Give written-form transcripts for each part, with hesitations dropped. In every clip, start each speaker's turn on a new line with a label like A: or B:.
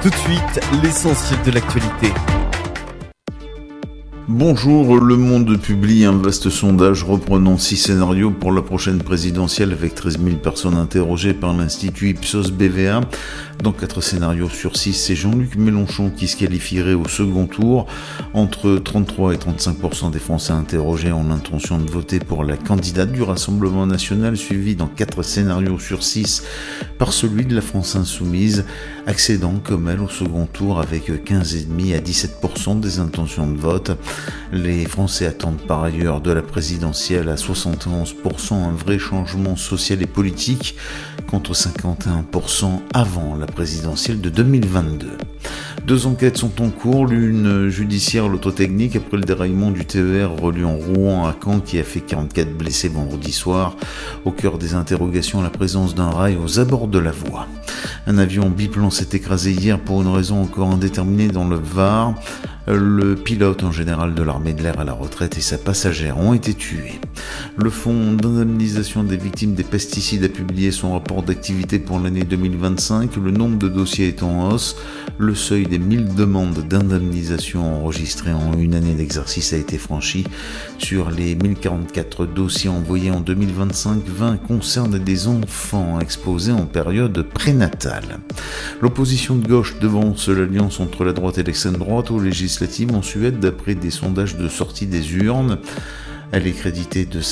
A: Tout de suite, l'essentiel de l'actualité.
B: Bonjour, Le Monde publie un vaste sondage reprenant 6 scénarios pour la prochaine présidentielle avec 13 000 personnes interrogées par l'Institut Ipsos BVA. Dans 4 scénarios sur 6, c'est Jean-Luc Mélenchon qui se qualifierait au second tour. Entre 33 et 35% des Français interrogés ont l'intention de voter pour la candidate du Rassemblement national, suivie dans 4 scénarios sur 6 par celui de la France insoumise, accédant comme elle au second tour avec 15,5 à 17% des intentions de vote. Les Français attendent par ailleurs de la présidentielle à 71% un vrai changement social et politique, contre 51% avant la présidentielle de 2022. 2 enquêtes sont en cours, l'une judiciaire, l'autre technique, après le déraillement du TER reliant Rouen à Caen qui a fait 44 blessés vendredi soir. Au cœur des interrogations, la présence d'un rail aux abords de la voie. Un avion biplan s'est écrasé hier pour une raison encore indéterminée dans le Var. Le pilote, en général de l'armée de l'air à la retraite, et sa passagère ont été tués. Le Fonds d'indemnisation des victimes des pesticides a publié son rapport d'activité pour l'année 2025. Le nombre de dossiers est en hausse. Le seuil des 1000 demandes d'indemnisation enregistrées en une année d'exercice a été franchi. Sur les 1044 dossiers envoyés en 2025, 20 concernent des enfants exposés en période prénatale. L'opposition de gauche devance l'alliance entre la droite et l'extrême droite aux législatives en Suède d'après des sondages de sortie des urnes. Elle est créditée de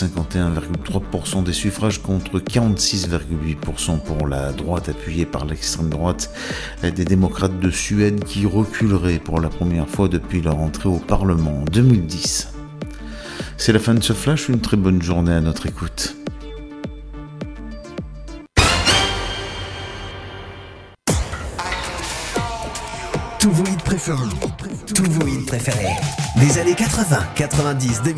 B: 51,3% des suffrages contre 46,8% pour la droite appuyée par l'extrême droite des démocrates de Suède qui reculeraient pour la première fois depuis leur entrée au Parlement en 2010. C'est la fin de ce flash, une très bonne journée à notre écoute.
C: Tous vos hits préférés. Des années 80, 90, 2000.